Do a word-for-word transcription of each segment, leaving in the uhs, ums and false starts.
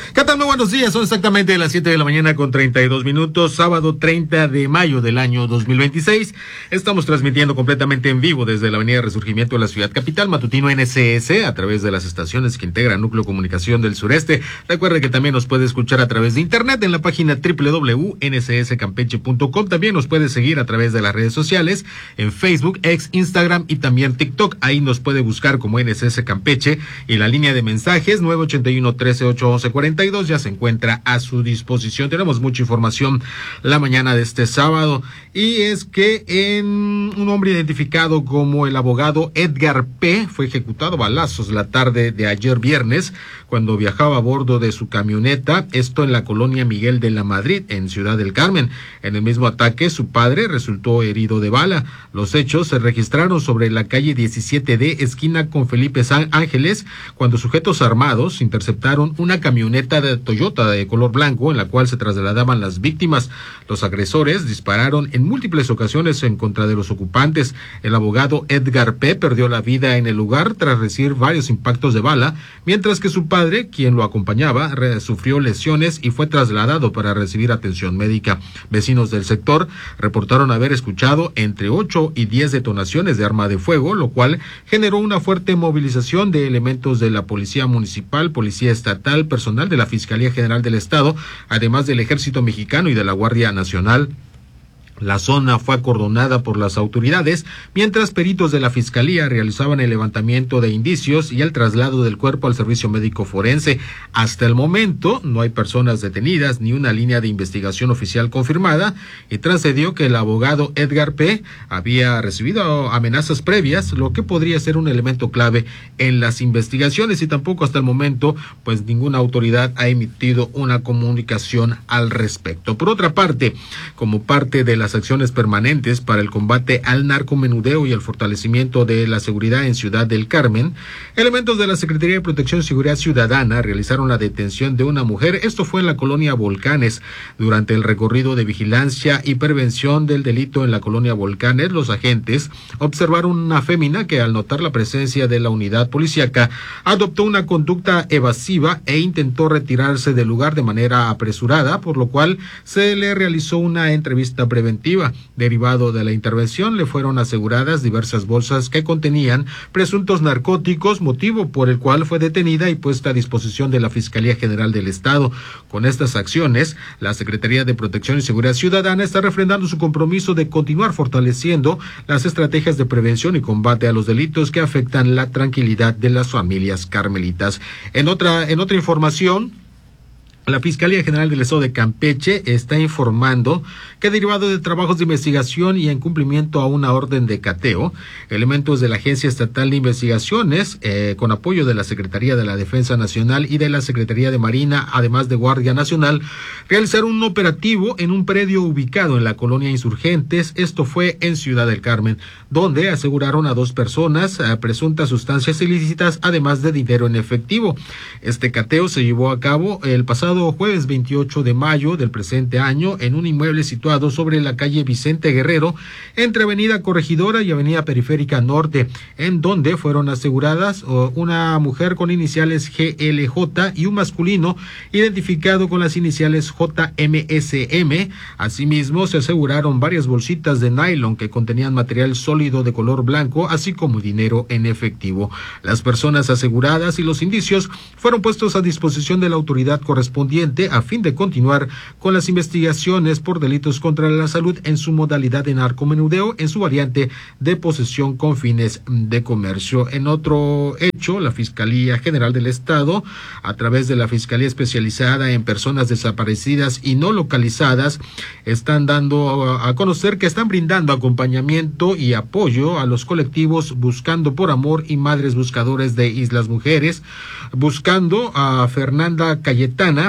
¿Qué tal? Muy buenos días, son exactamente las siete de la mañana con treinta y dos minutos, sábado treinta de mayo del año dos mil veintiséis. Estamos transmitiendo completamente en vivo desde la avenida Resurgimiento de la ciudad capital, matutino N C S, a través de las estaciones que integran Núcleo Comunicación del Sureste. Recuerde que también nos puede escuchar a través de internet en la página doble u doble u doble u punto n c s campeche punto com. También nos puede seguir a través de las redes sociales, en Facebook, X, Instagram y también TikTok. Ahí nos puede buscar como N C S Campeche, y la línea de mensajes nueve ochenta y uno, trece, ocho, once, cuarenta y dos ya se encuentra a su disposición. Tenemos mucha información la mañana de este sábado, y es que en un hombre identificado como el abogado Edgar P. fue ejecutado a balazos la tarde de ayer viernes cuando viajaba a bordo de su camioneta, esto en la colonia Miguel de la Madrid, en Ciudad del Carmen. En el mismo ataque, su padre resultó herido de bala. Los hechos se registraron sobre la calle diecisiete D, esquina con Felipe San Ángeles, cuando sujetos armados interceptaron una camioneta de Toyota de color blanco en la cual se trasladaban las víctimas. Los agresores dispararon en múltiples ocasiones en contra de los ocupantes. El abogado Edgar P. perdió la vida en el lugar tras recibir varios impactos de bala, mientras que su padre, quien lo acompañaba, sufrió lesiones y fue trasladado para recibir atención médica. Vecinos del sector reportaron haber escuchado entre ocho y diez detonaciones de arma de fuego, lo cual generó una fuerte movilización de elementos de la Policía Municipal, Policía Estatal, personal de la Fiscalía General del Estado, además del Ejército Mexicano y de la Guardia Nacional. La zona fue acordonada por las autoridades, mientras peritos de la Fiscalía realizaban el levantamiento de indicios y el traslado del cuerpo al servicio médico forense. Hasta el momento no hay personas detenidas ni una línea de investigación oficial confirmada, y trascendió que el abogado Edgar P. había recibido amenazas previas, lo que podría ser un elemento clave en las investigaciones, y tampoco hasta el momento pues ninguna autoridad ha emitido una comunicación al respecto. Por otra parte, como parte de la las acciones permanentes para el combate al narcomenudeo y el fortalecimiento de la seguridad en Ciudad del Carmen, elementos de la Secretaría de Protección y Seguridad Ciudadana realizaron la detención de una mujer. Esto fue en la colonia Volcanes. Durante el recorrido de vigilancia y prevención del delito en la colonia Volcanes, los agentes observaron una fémina que, al notar la presencia de la unidad policíaca, adoptó una conducta evasiva e intentó retirarse del lugar de manera apresurada, por lo cual se le realizó una entrevista preventiva. Derivado de la intervención, le fueron aseguradas diversas bolsas que contenían presuntos narcóticos, motivo por el cual fue detenida y puesta a disposición de la Fiscalía General del Estado. Con estas acciones, la Secretaría de Protección y Seguridad Ciudadana está refrendando su compromiso de continuar fortaleciendo las estrategias de prevención y combate a los delitos que afectan la tranquilidad de las familias carmelitas. En otra, en otra información, la Fiscalía General del Estado de Campeche está informando que, derivado de trabajos de investigación y en cumplimiento a una orden de cateo, elementos de la Agencia Estatal de Investigaciones, eh, con apoyo de la Secretaría de la Defensa Nacional y de la Secretaría de Marina, además de Guardia Nacional, realizaron un operativo en un predio ubicado en la colonia Insurgentes. Esto fue en Ciudad del Carmen, donde aseguraron a dos personas a presuntas sustancias ilícitas, además de dinero en efectivo. Este cateo se llevó a cabo el pasado jueves veintiocho de mayo del presente año en un inmueble situado sobre la calle Vicente Guerrero, entre Avenida Corregidora y Avenida Periférica Norte, en donde fueron aseguradas uh, una mujer con iniciales G L J y un masculino identificado con las iniciales J M S M. Asimismo, se aseguraron varias bolsitas de nylon que contenían material sólido de color blanco, así como dinero en efectivo. Las personas aseguradas y los indicios fueron puestos a disposición de la autoridad correspondiente a fin de continuar con las investigaciones por delitos contra la salud en su modalidad de narcomenudeo, en su variante de posesión con fines de comercio. En otro hecho, la Fiscalía General del Estado, a través de la Fiscalía Especializada en Personas Desaparecidas y No Localizadas, están dando a conocer que están brindando acompañamiento y apoyo a los colectivos Buscando por Amor y Madres Buscadores de Islas Mujeres, buscando a Fernanda Cayetana,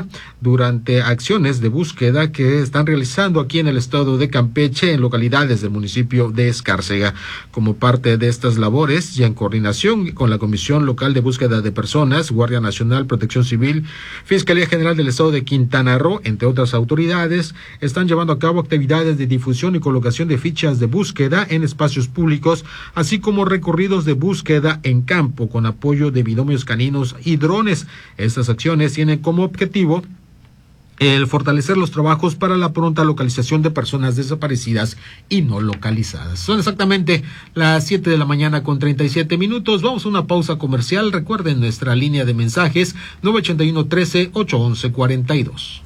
durante acciones de búsqueda que están realizando aquí en el estado de Campeche, en localidades del municipio de Escárcega. Como parte de estas labores y en coordinación con la Comisión Local de Búsqueda de Personas, Guardia Nacional, Protección Civil, Fiscalía General del Estado de Quintana Roo, entre otras autoridades, están llevando a cabo actividades de difusión y colocación de fichas de búsqueda en espacios públicos, así como recorridos de búsqueda en campo con apoyo de binomios caninos y drones. Estas acciones tienen como objetivo el fortalecer los trabajos para la pronta localización de personas desaparecidas y no localizadas. Son exactamente las siete de la mañana con treinta y siete minutos. Vamos a una pausa comercial. Recuerden nuestra línea de mensajes nueve ocho uno, trece, ocho once, cuarenta y dos.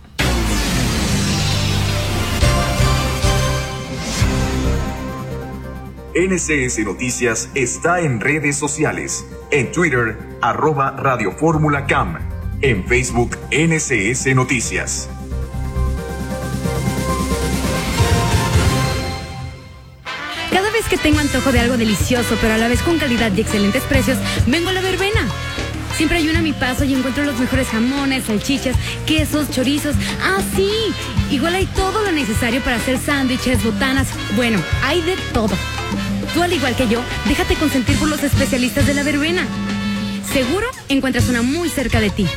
N C S Noticias está en redes sociales. En Twitter, arroba Radio Fórmula Cam. En Facebook, N C S Noticias. Cada vez que tengo antojo de algo delicioso, pero a la vez con calidad y excelentes precios, vengo a La Verbena. Siempre hay una a mi paso y encuentro los mejores jamones, salchichas, quesos, chorizos. ¡Ah, sí! Igual hay todo lo necesario para hacer sándwiches, botanas. Bueno, hay de todo. Tú, al igual que yo, déjate consentir por los especialistas de La Verbena. Seguro encuentras una muy cerca de ti.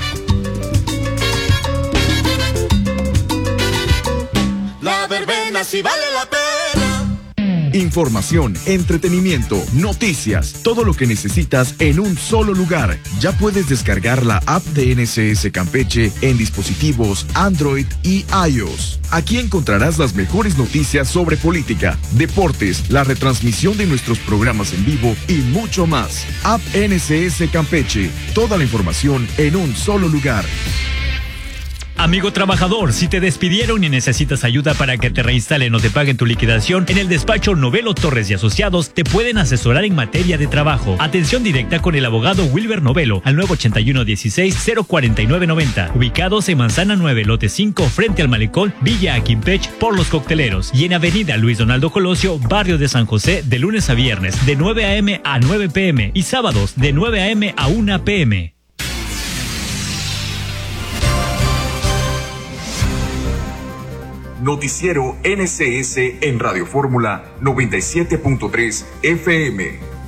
La Verbena sí vale la pena. Información, entretenimiento, noticias, todo lo que necesitas en un solo lugar. Ya puedes descargar la app de N C S Campeche en dispositivos Android y iOS. Aquí encontrarás las mejores noticias sobre política, deportes, la retransmisión de nuestros programas en vivo y mucho más. App N C S Campeche, toda la información en un solo lugar. Amigo trabajador, si te despidieron y necesitas ayuda para que te reinstalen o te paguen tu liquidación, en el despacho Novelo Torres y Asociados te pueden asesorar en materia de trabajo. Atención directa con el abogado Wilber Novelo al nueve ocho uno, dieciséis, cero cuarenta y nueve noventa, ubicados en Manzana nueve, lote cinco, frente al Malecón, Villa Aquimpech, por Los Cocteleros, y en Avenida Luis Donaldo Colosio, barrio de San José, de lunes a viernes, de nueve a eme a nueve pe eme, y sábados, de nueve a eme a una pe eme. Noticiero N C S en Radio Fórmula noventa y siete punto tres efe eme.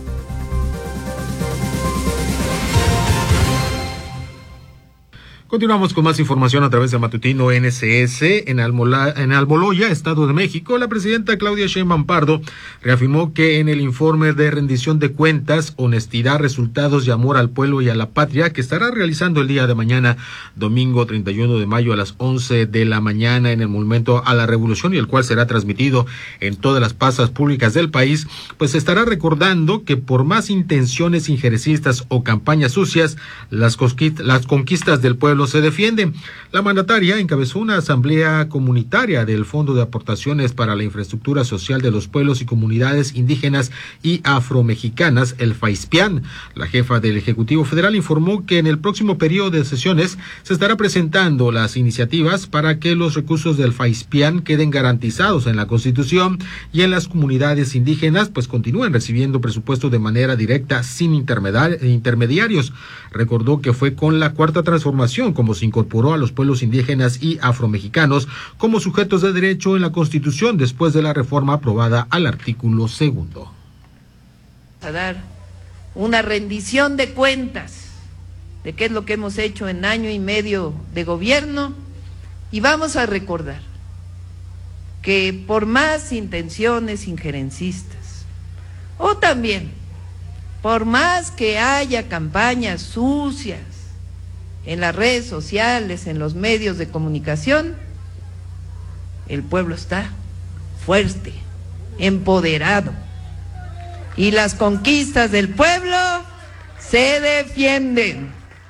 Continuamos con más información a través de Matutino N C S. En, Almola, en Almoloya, Estado de México, la presidenta Claudia Sheinbaum Pardo reafirmó que en el informe de rendición de cuentas, honestidad, resultados y amor al pueblo y a la patria, que estará realizando el día de mañana, domingo treinta y uno de mayo a las once de la mañana en el Monumento a la Revolución, y el cual será transmitido en todas las plazas públicas del país, pues estará recordando que por más intenciones injerencistas o campañas sucias, las, las conquistas del pueblo se defienden. La mandataria encabezó una asamblea comunitaria del Fondo de Aportaciones para la Infraestructura Social de los Pueblos y Comunidades Indígenas y Afromexicanas, el FAISPIAN. La jefa del Ejecutivo Federal informó que en el próximo periodo de sesiones se estará presentando las iniciativas para que los recursos del FAISPIAN queden garantizados en la Constitución y en las comunidades indígenas pues continúen recibiendo presupuesto de manera directa sin intermediarios. Recordó que fue con la Cuarta Transformación como se incorporó a los pueblos indígenas y afromexicanos como sujetos de derecho en la Constitución después de la reforma aprobada al artículo segundo. A dar una rendición de cuentas de qué es lo que hemos hecho en año y medio de gobierno, y vamos a recordar que por más intenciones injerencistas o también por más que haya campañas sucias en las redes sociales, en los medios de comunicación, el pueblo está fuerte, empoderado, y las conquistas del pueblo se defienden.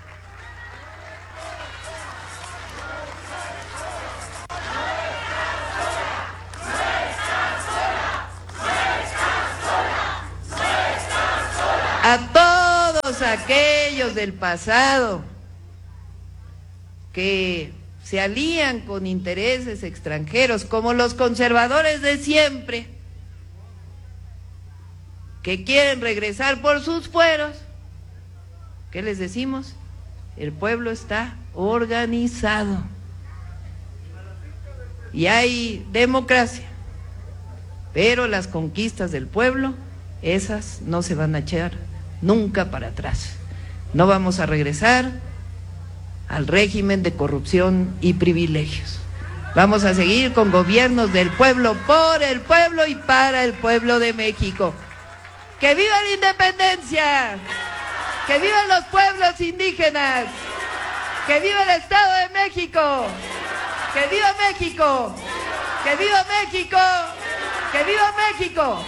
A todos aquellos del pasado que se alían con intereses extranjeros, como los conservadores de siempre, que quieren regresar por sus fueros, ¿qué les decimos? el pueblo está organizado y hay democracia, pero las conquistas del pueblo, esas no se van a echar nunca para atrás. No vamos a regresar al régimen de corrupción y privilegios. Vamos a seguir con gobiernos del pueblo, por el pueblo y para el pueblo de México. ¡Que viva la independencia! ¡Que vivan los pueblos indígenas! ¡Que viva el Estado de México! ¡Que viva México! ¡Que viva México! ¡Que viva México!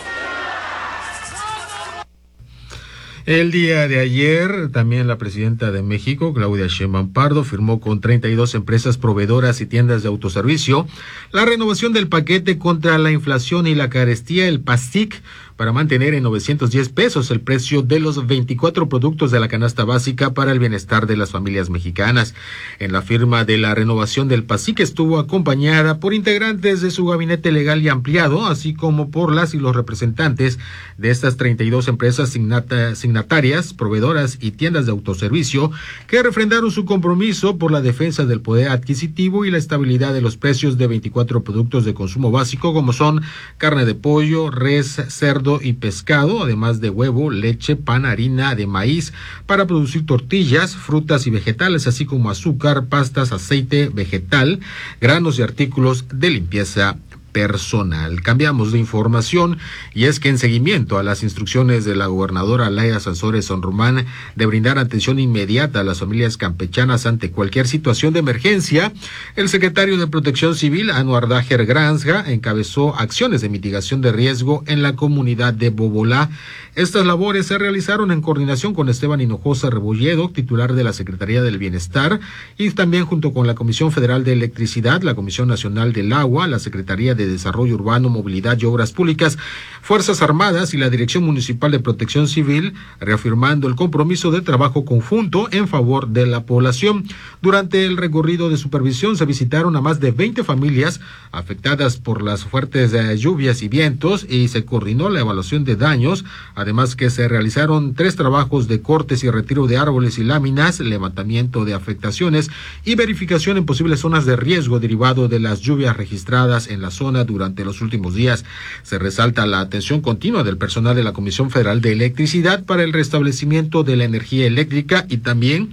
El día de ayer, también la presidenta de México, Claudia Sheinbaum Pardo, firmó con treinta y dos empresas proveedoras y tiendas de autoservicio la renovación del paquete contra la inflación y la carestía, el PASIC, para mantener en novecientos diez pesos el precio de los veinticuatro productos de la canasta básica para el bienestar de las familias mexicanas. En la firma de la renovación del PASIC estuvo acompañada por integrantes de su gabinete legal y ampliado, así como por las y los representantes de estas treinta y dos empresas signata, signatarias, proveedoras y tiendas de autoservicio, que refrendaron su compromiso por la defensa del poder adquisitivo y la estabilidad de los precios de veinticuatro productos de consumo básico, como son carne de pollo, res, cerdo y pescado, además de huevo, leche, pan, harina de maíz para producir tortillas, frutas y vegetales, así como azúcar, pastas, aceite vegetal, granos y artículos de limpieza personal. Cambiamos de información y es que en seguimiento a las instrucciones de la gobernadora Laida Sansores San Román de brindar atención inmediata a las familias campechanas ante cualquier situación de emergencia, el secretario de Protección Civil, Anuar Dajer Granja, encabezó acciones de mitigación de riesgo en la comunidad de Bobolá. Estas labores se realizaron en coordinación con Esteban Hinojosa Rebolledo, titular de la Secretaría del Bienestar, y también junto con la Comisión Federal de Electricidad, la Comisión Nacional del Agua, la Secretaría de Desarrollo Urbano, Movilidad y Obras Públicas, Fuerzas Armadas y la Dirección Municipal de Protección Civil, reafirmando el compromiso de trabajo conjunto en favor de la población. Durante el recorrido de supervisión se visitaron a más de veinte familias afectadas por las fuertes eh, lluvias y vientos y se coordinó la evaluación de daños, además que se realizaron tres trabajos de cortes y retiro de árboles y láminas, levantamiento de afectaciones y verificación en posibles zonas de riesgo derivado de las lluvias registradas en la zona durante los últimos días. Se resalta la atención continua del personal de la Comisión Federal de Electricidad para el restablecimiento de la energía eléctrica y también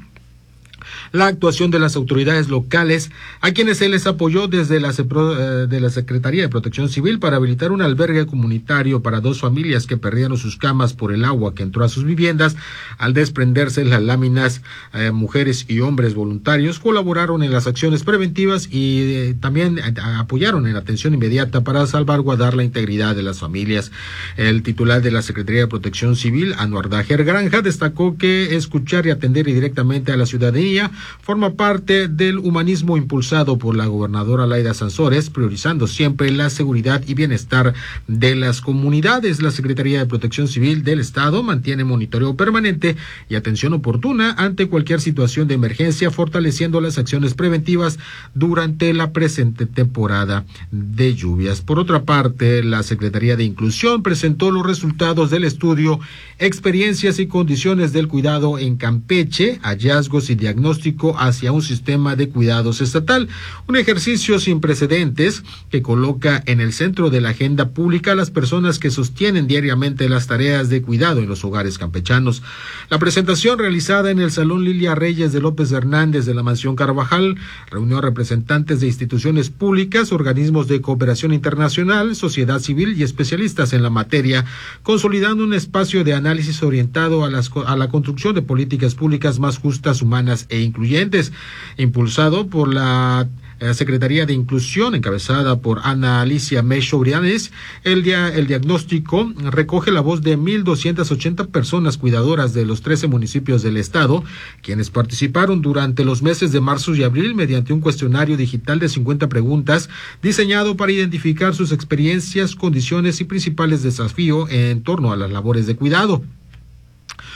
la actuación de las autoridades locales, a quienes se les apoyó desde la, de la Secretaría de Protección Civil para habilitar un albergue comunitario para dos familias que perdieron sus camas por el agua que entró a sus viviendas. Al desprenderse las láminas, eh, mujeres y hombres voluntarios colaboraron en las acciones preventivas y eh, también eh, apoyaron en la atención inmediata para salvaguardar la integridad de las familias. El titular de la Secretaría de Protección Civil, Anuar Dajer Granja, destacó que escuchar y atender directamente a la ciudadanía forma parte del humanismo impulsado por la gobernadora Laida Sansores, priorizando siempre la seguridad y bienestar de las comunidades. La Secretaría de Protección Civil del Estado mantiene monitoreo permanente y atención oportuna ante cualquier situación de emergencia, fortaleciendo las acciones preventivas durante la presente temporada de lluvias. Por otra parte, la Secretaría de Inclusión presentó los resultados del estudio Experiencias y Condiciones del Cuidado en Campeche, hallazgos y diagnóstico hacia un sistema de cuidados estatal, un ejercicio sin precedentes que coloca en el centro de la agenda pública a las personas que sostienen diariamente las tareas de cuidado en los hogares campechanos. La presentación, realizada en el Salón Lilia Reyes de López Hernández de la Mansión Carvajal, reunió a representantes de instituciones públicas, organismos de cooperación internacional, sociedad civil y especialistas en la materia, consolidando un espacio de análisis orientado a, las, a la construcción de políticas públicas más justas, humanas e incluyentes. Impulsado por la eh, Secretaría de Inclusión, encabezada por Ana Alicia Mecho Brianes, el, dia, el diagnóstico recoge la voz de mil doscientas ochenta personas cuidadoras de los trece municipios del estado, quienes participaron durante los meses de marzo y abril mediante un cuestionario digital de cincuenta preguntas diseñado para identificar sus experiencias, condiciones y principales desafíos en torno a las labores de cuidado.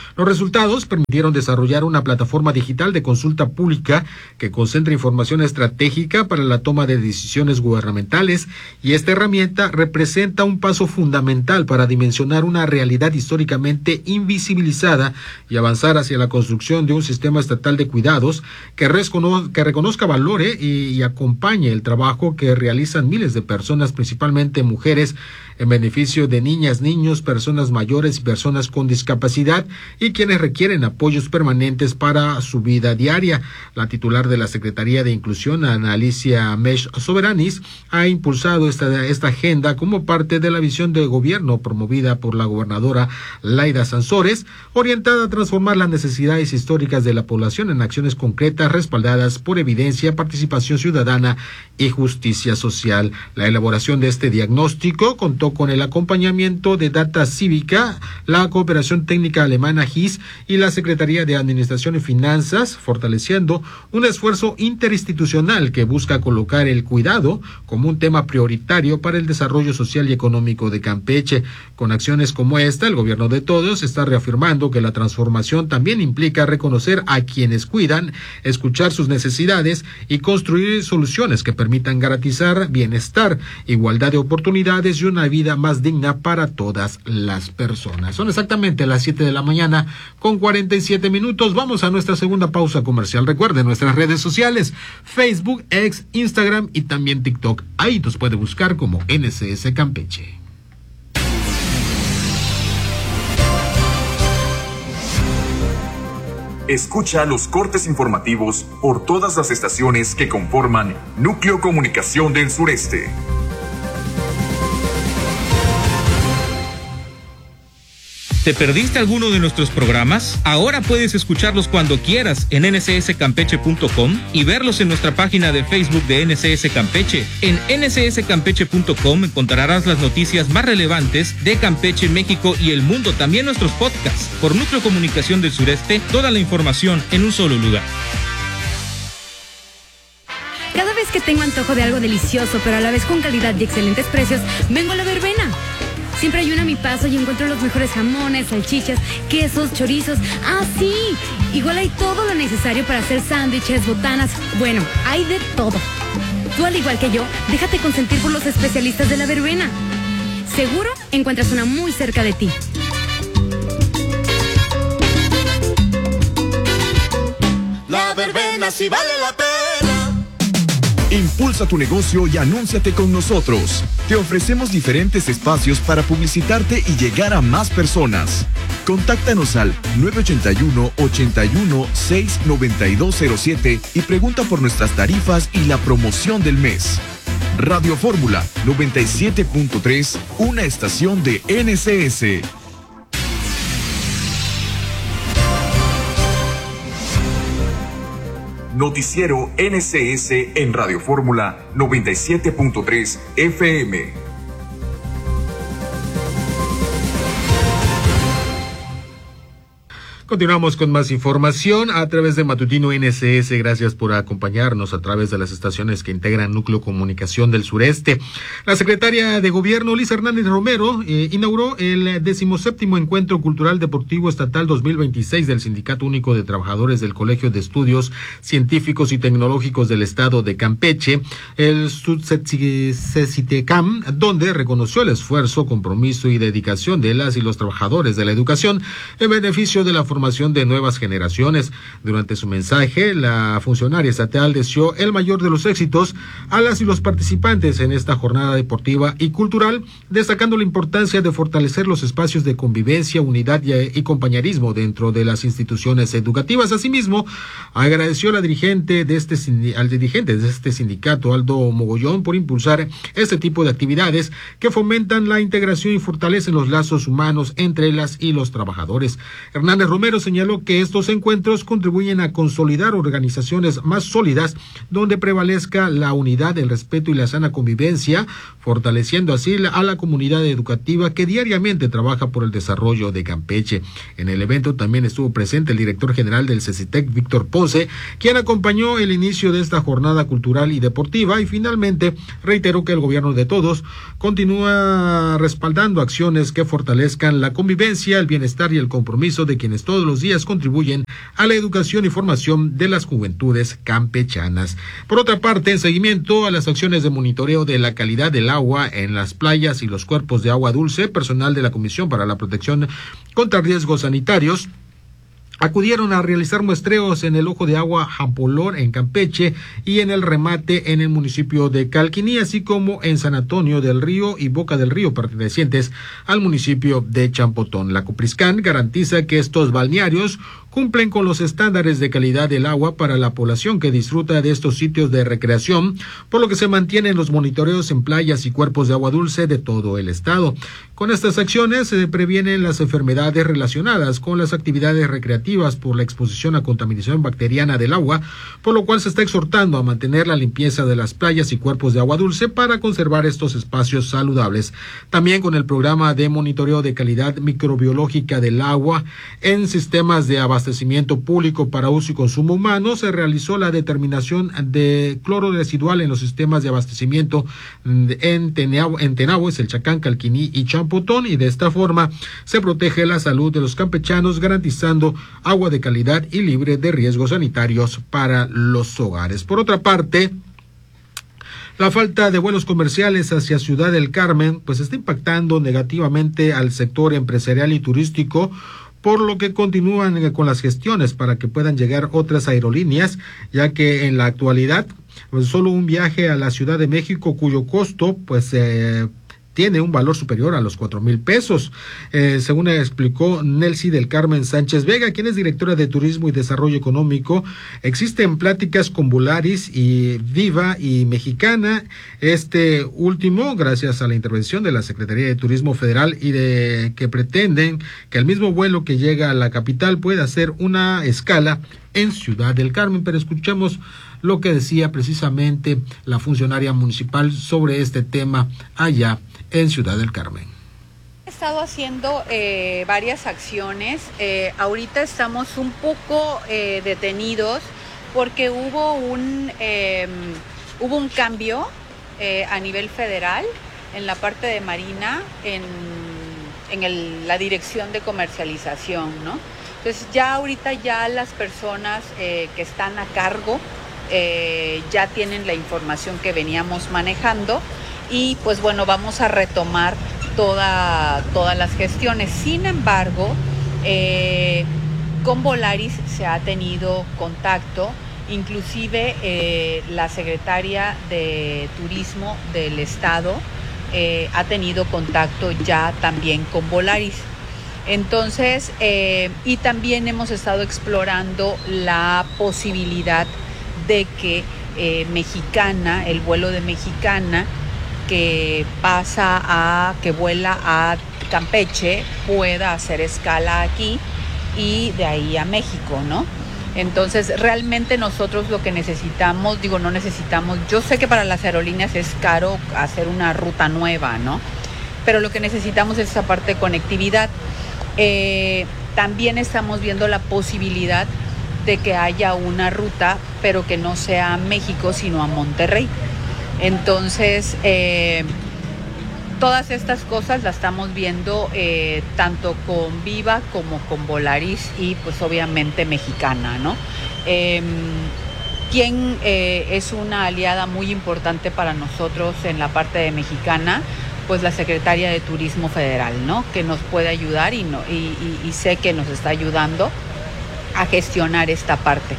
Los resultados permitieron desarrollar una plataforma digital de consulta pública que concentra información estratégica para la toma de decisiones gubernamentales, y esta herramienta representa un paso fundamental para dimensionar una realidad históricamente invisibilizada y avanzar hacia la construcción de un sistema estatal de cuidados que, recono- que reconozca, valore y, y acompañe el trabajo que realizan miles de personas, principalmente mujeres, en beneficio de niñas, niños, personas mayores y personas con discapacidad, y quienes requieren apoyos permanentes para su vida diaria. La titular de la Secretaría de Inclusión, Ana Alicia Mesh Soberanis, ha impulsado esta, esta agenda como parte de la visión de gobierno promovida por la gobernadora Laida Sansores, orientada a transformar las necesidades históricas de la población en acciones concretas respaldadas por evidencia, participación ciudadana y justicia social. La elaboración de este diagnóstico contó con el acompañamiento de Data Cívica, la Cooperación Técnica Alemana G I S y la Secretaría de Administración y Finanzas, fortaleciendo un esfuerzo interinstitucional que busca colocar el cuidado como un tema prioritario para el desarrollo social y económico de Campeche. Con acciones como esta, el gobierno de todos está reafirmando que la transformación también implica reconocer a quienes cuidan, escuchar sus necesidades y construir soluciones que permitan garantizar bienestar, igualdad de oportunidades y una vida más digna para todas las personas. Son exactamente las siete de la mañana con cuarenta y siete minutos. Vamos a nuestra segunda pausa comercial. Recuerden nuestras redes sociales: Facebook, X, Instagram y también TikTok. Ahí nos puede buscar como N S S Campeche. Escucha los cortes informativos por todas las estaciones que conforman Núcleo Comunicación del Sureste. ¿Te perdiste alguno de nuestros programas? Ahora puedes escucharlos cuando quieras en N S S campeche punto com y verlos en nuestra página de Facebook de N S S Campeche. En N S S campeche punto com encontrarás las noticias más relevantes de Campeche, México y el mundo, también nuestros podcasts. Por Núcleo Comunicación del Sureste, toda la información en un solo lugar. Cada vez que tengo antojo de algo delicioso, pero a la vez con calidad y excelentes precios, vengo a La Verbena. Siempre hay una a mi paso y encuentro los mejores jamones, salchichas, quesos, chorizos. ¡Ah, sí! Igual hay todo lo necesario para hacer sándwiches, botanas. Bueno, hay de todo. Tú, al igual que yo, déjate consentir por los especialistas de La Verbena. Seguro encuentras una muy cerca de ti. La verbena sí vale la pena. Impulsa tu negocio y anúnciate con nosotros. Te ofrecemos diferentes espacios para publicitarte y llegar a más personas. Contáctanos al nueve ocho uno, ocho uno, seis, nueve dos cero siete y pregunta por nuestras tarifas y la promoción del mes. Radio Fórmula noventa y siete punto tres, una estación de N S S. Noticiero N S S en Radio Fórmula noventa y siete punto tres F M. Continuamos con más información a través de Matutino N S S. Gracias por acompañarnos a través de las estaciones que integran Núcleo Comunicación del Sureste. La secretaria de Gobierno, Liz Hernández Romero, eh, inauguró el decimoséptimo Encuentro Cultural Deportivo Estatal dos mil veintiséis del Sindicato Único de Trabajadores del Colegio de Estudios Científicos y Tecnológicos del Estado de Campeche, el SUTCECITECAM, donde reconoció el esfuerzo, compromiso y dedicación de las y los trabajadores de la educación en beneficio de la formación de nuevas generaciones. Durante su mensaje, la funcionaria estatal deseó el mayor de los éxitos a las y los participantes en esta jornada deportiva y cultural, destacando la importancia de fortalecer los espacios de convivencia, unidad y, y compañerismo dentro de las instituciones educativas. Asimismo, agradeció a la dirigente de este, al dirigente de este sindicato, Aldo Mogollón, por impulsar este tipo de actividades que fomentan la integración y fortalecen los lazos humanos entre las y los trabajadores. Hernández Romero señaló que estos encuentros contribuyen a consolidar organizaciones más sólidas donde prevalezca la unidad, el respeto y la sana convivencia, fortaleciendo así a la comunidad educativa que diariamente trabaja por el desarrollo de Campeche. En el evento también estuvo presente el director general del CECITEC, Víctor Ponce, quien acompañó el inicio de esta jornada cultural y deportiva, y finalmente reiteró que el gobierno de todos continúa respaldando acciones que fortalezcan la convivencia, el bienestar y el compromiso de quienes todos todos los días contribuyen a la educación y formación de las juventudes campechanas. Por otra parte, en seguimiento a las acciones de monitoreo de la calidad del agua en las playas y los cuerpos de agua dulce, personal de la Comisión para la Protección contra Riesgos Sanitarios acudieron a realizar muestreos en el Ojo de Agua Jampolón en Campeche y en el Remate en el municipio de Calquiní, así como en San Antonio del Río y Boca del Río, pertenecientes al municipio de Champotón. La Copriscan garantiza que estos balnearios cumplen con los estándares de calidad del agua para la población que disfruta de estos sitios de recreación, por lo que se mantienen los monitoreos en playas y cuerpos de agua dulce de todo el estado. Con estas acciones se previenen las enfermedades relacionadas con las actividades recreativas por la exposición a contaminación bacteriana del agua, por lo cual se está exhortando a mantener la limpieza de las playas y cuerpos de agua dulce para conservar estos espacios saludables. También con el programa de monitoreo de calidad microbiológica del agua en sistemas de abastecimiento público para uso y consumo humano, se realizó la determinación de cloro residual en los sistemas de abastecimiento en Tenabo, en Tenabo, El Chacán, Calquiní y Champotón, y de esta forma se protege la salud de los campechanos, garantizando agua de calidad y libre de riesgos sanitarios para los hogares. Por otra parte, la falta de vuelos comerciales hacia Ciudad del Carmen pues está impactando negativamente al sector empresarial y turístico, por lo que continúan con las gestiones para que puedan llegar otras aerolíneas, ya que en la actualidad pues solo un viaje a la Ciudad de México, cuyo costo pues eh, tiene un valor superior a los cuatro mil pesos. Eh, según explicó Nelcy del Carmen Sánchez Vega, quien es directora de Turismo y Desarrollo Económico, existen pláticas con Volaris y Viva y Mexicana. Este último, gracias a la intervención de la Secretaría de Turismo Federal, y de que pretenden que el mismo vuelo que llega a la capital pueda hacer una escala en Ciudad del Carmen. Pero escuchemos lo que decía precisamente la funcionaria municipal sobre este tema allá en Ciudad del Carmen. He estado haciendo eh, varias acciones. Eh, ahorita estamos un poco eh, detenidos porque hubo un eh, hubo un cambio eh, a nivel federal en la parte de Marina, en, en el, la dirección de comercialización, ¿no? Entonces ya ahorita ya las personas eh, que están a cargo eh, ya tienen la información que veníamos manejando. Y pues bueno, vamos a retomar toda, todas las gestiones. Sin embargo, eh, con Volaris se ha tenido contacto, inclusive eh, la secretaria de Turismo del Estado eh, ha tenido contacto ya también con Volaris. Entonces, eh, y también hemos estado explorando la posibilidad de que eh, Mexicana, el vuelo de Mexicana, que pasa a, que vuela a Campeche, pueda hacer escala aquí y de ahí a México, ¿no? Entonces, realmente nosotros lo que necesitamos, digo, no necesitamos, yo sé que para las aerolíneas es caro hacer una ruta nueva, ¿no? Pero lo que necesitamos es esa parte de conectividad. Eh, también estamos viendo la posibilidad de que haya una ruta, pero que no sea a México, sino a Monterrey. Entonces, eh, todas estas cosas las estamos viendo eh, tanto con Viva como con Volaris y pues obviamente Mexicana, ¿no? Eh, quien eh, es una aliada muy importante para nosotros en la parte de Mexicana, pues la Secretaría de Turismo Federal, ¿no? Que nos puede ayudar y, no, y, y, y sé que nos está ayudando a gestionar esta parte.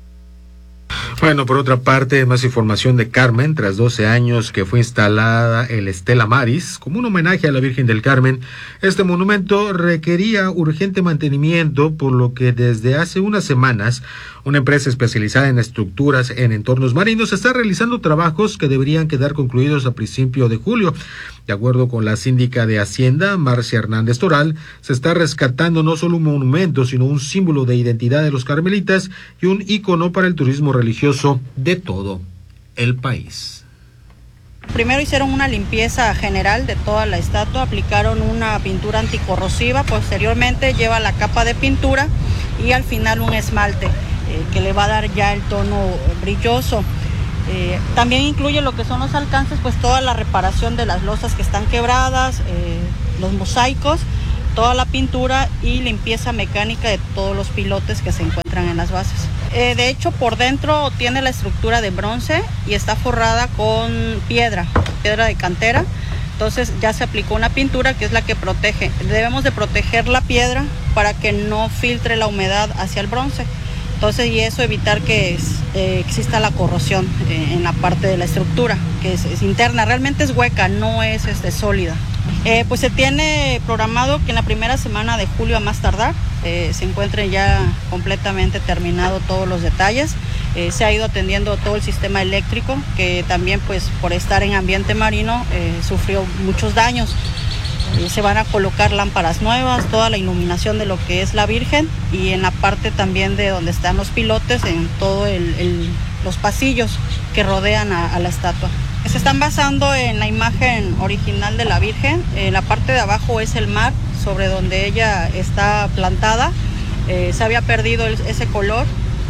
Bueno, por otra parte, más información de Carmen. Tras doce años que fue instalada el Stella Maris como un homenaje a la Virgen del Carmen, este monumento requería urgente mantenimiento, por lo que desde hace unas semanas una empresa especializada en estructuras en entornos marinos está realizando trabajos que deberían quedar concluidos a principio de julio. De acuerdo con la síndica de Hacienda, Marcia Hernández Toral, se está rescatando no solo un monumento, sino un símbolo de identidad de los carmelitas y un ícono para el turismo religioso de todo el país. Primero hicieron una limpieza general de toda la estatua, aplicaron una pintura anticorrosiva, posteriormente lleva la capa de pintura y al final un esmalte eh, que le va a dar ya el tono brilloso. Eh, también incluye lo que son los alcances, pues toda la reparación de las losas que están quebradas, eh, los mosaicos, toda la pintura y limpieza mecánica de todos los pilotes que se encuentran en las bases. Eh, de hecho, por dentro tiene la estructura de bronce y está forrada con piedra, piedra de cantera. Entonces ya se aplicó una pintura que es la que protege. Debemos de proteger la piedra para que no filtre la humedad hacia el bronce. Entonces, y eso evitar que es, eh, exista la corrosión eh, en la parte de la estructura, que es, es interna, realmente es hueca, no es este, sólida. Eh, pues se tiene programado que en la primera semana de julio a más tardar eh, se encuentren ya completamente terminados todos los detalles. Eh, se ha ido atendiendo todo el sistema eléctrico, que también pues por estar en ambiente marino eh, sufrió muchos daños. Eh, se van a colocar lámparas nuevas, toda la iluminación de lo que es la Virgen y en la parte también de donde están los pilotes, en todos los pasillos que rodean a, a la estatua. Se están basando en la imagen original de la Virgen. En la parte de abajo es el mar, sobre donde ella está plantada. Eh, se había perdido el, ese color.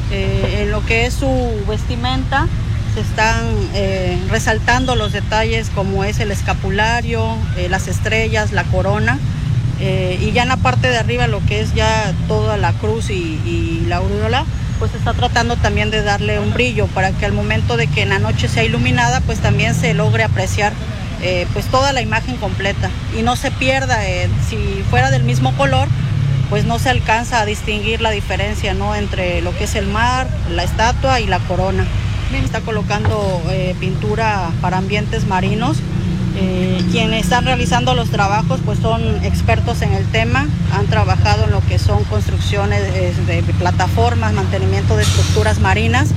Eh, en lo que es su vestimenta se están eh, resaltando los detalles como es el escapulario, eh, las estrellas, la corona. Eh, y ya en la parte de arriba lo que es ya toda la cruz y, y la aureola, pues se está tratando también de darle un brillo para que al momento de que en la noche sea iluminada, pues también se logre apreciar eh, pues toda la imagen completa y no se pierda. Eh, si fuera del mismo color, pues no se alcanza a distinguir la diferencia, ¿no?, entre lo que es el mar, la estatua y la corona. Está colocando eh, pintura para ambientes marinos. Eh, quienes están realizando los trabajos pues son expertos en el tema, han trabajado en lo que son construcciones de plataformas, mantenimiento de estructuras marinas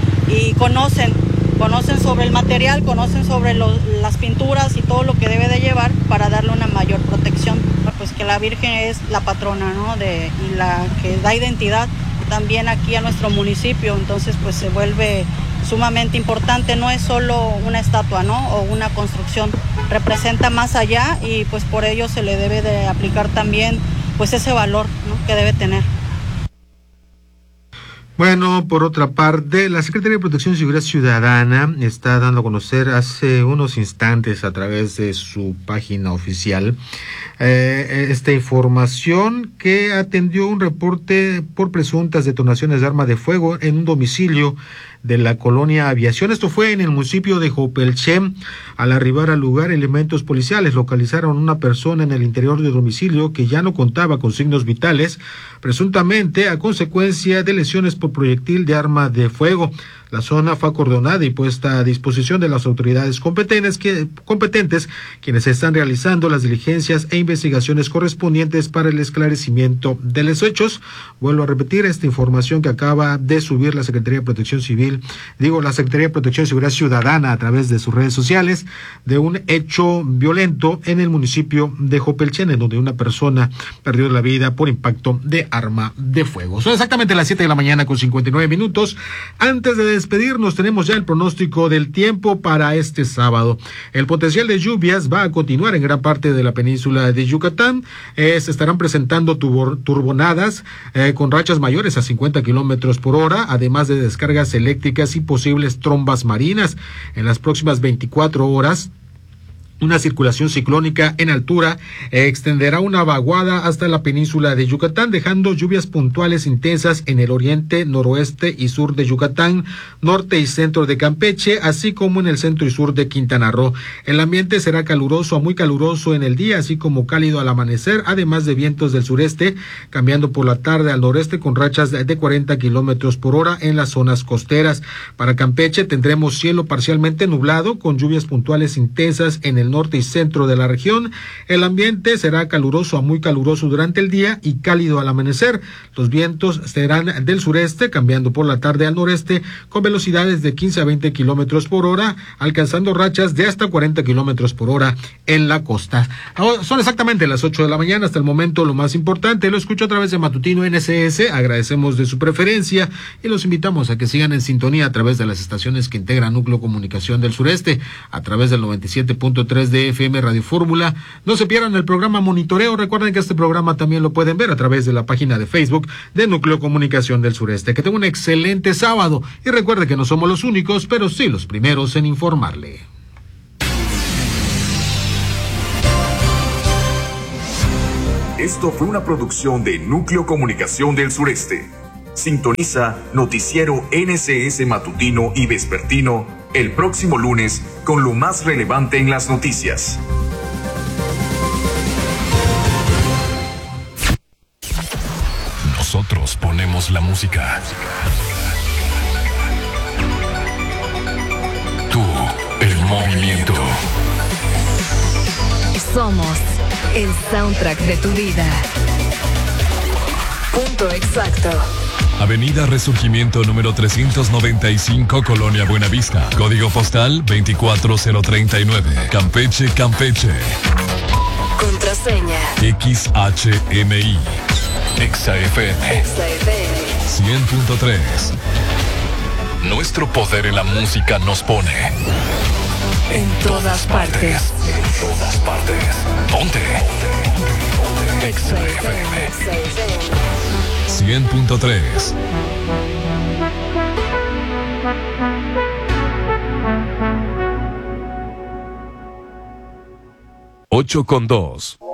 y conocen, conocen sobre el material, conocen sobre lo, las pinturas y todo lo que debe de llevar para darle una mayor protección. Pues que la Virgen es la patrona, ¿no?, de, y la que da identidad también aquí a nuestro municipio, entonces pues se vuelve sumamente importante, no es solo una estatua, ¿no?, o una construcción, representa más allá y pues por ello se le debe de aplicar también pues ese valor, ¿no?, que debe tener. Bueno, por otra parte, la Secretaría de Protección y Seguridad Ciudadana está dando a conocer hace unos instantes a través de su página oficial eh, esta información que atendió un reporte por presuntas detonaciones de arma de fuego en un domicilio de la colonia Aviación. Esto fue en el municipio de Jopelché. Al arribar al lugar, elementos policiales localizaron una persona en el interior del domicilio que ya no contaba con signos vitales, presuntamente a consecuencia de lesiones por proyectil de arma de fuego. La zona fue acordonada y puesta a disposición de las autoridades competentes, que, competentes quienes están realizando las diligencias e investigaciones correspondientes para el esclarecimiento de los hechos. Vuelvo a repetir esta información que acaba de subir la Secretaría de Protección Civil, digo la Secretaría de Protección y Seguridad Ciudadana a través de sus redes sociales, de un hecho violento en el municipio de Jopelché, en donde una persona perdió la vida por impacto de arma de fuego. Son exactamente las siete de la mañana con cincuenta y nueve minutos. Antes de despedirnos, tenemos ya el pronóstico del tiempo para este sábado. El potencial de lluvias va a continuar en gran parte de la península de Yucatán. Eh, se estarán presentando turbor, turbonadas eh, con rachas mayores a cincuenta kilómetros por hora, además de descargas eléctricas y posibles trombas marinas. En las próximas veinticuatro horas, una circulación ciclónica en altura extenderá una vaguada hasta la península de Yucatán, dejando lluvias puntuales intensas en el oriente, noroeste y sur de Yucatán, norte y centro de Campeche, así como en el centro y sur de Quintana Roo. El ambiente será caluroso a muy caluroso en el día, así como cálido al amanecer, además de vientos del sureste, cambiando por la tarde al noreste con rachas de cuarenta kilómetros por hora en las zonas costeras. Para Campeche tendremos cielo parcialmente nublado, con lluvias puntuales intensas en el norte y centro de la región. El ambiente será caluroso a muy caluroso durante el día y cálido al amanecer. Los vientos serán del sureste, cambiando por la tarde al noreste, con velocidades de quince a veinte kilómetros por hora, alcanzando rachas de hasta cuarenta kilómetros por hora en la costa. Ahora, son exactamente las ocho de la mañana. Hasta el momento, lo más importante lo escucho a través de Matutino N S S. Agradecemos de su preferencia y los invitamos a que sigan en sintonía a través de las estaciones que integran Núcleo Comunicación del Sureste, a través del noventa y siete punto tres de F M Radio Fórmula. No se pierdan el programa Monitoreo. Recuerden que este programa también lo pueden ver a través de la página de Facebook de Núcleo Comunicación del Sureste. Que tengan un excelente sábado y recuerde que no somos los únicos, pero sí los primeros en informarle. Esto fue una producción de Núcleo Comunicación del Sureste. Sintoniza Noticiero N S S Matutino y Vespertino el próximo lunes con lo más relevante en las noticias. Nosotros ponemos la música. Tú, el movimiento. Somos el soundtrack de tu vida. Punto exacto. Avenida Resurgimiento número trescientos noventa y cinco, Colonia Buenavista. Código postal veinticuatro cero treinta y nueve. Campeche, Campeche. Contraseña X H M I. Exa F M. Exa F M. cien punto tres. Nuestro poder en la música nos pone en todas partes. En todas partes. Ponte. Exa F M. cien punto tres. ocho con dos.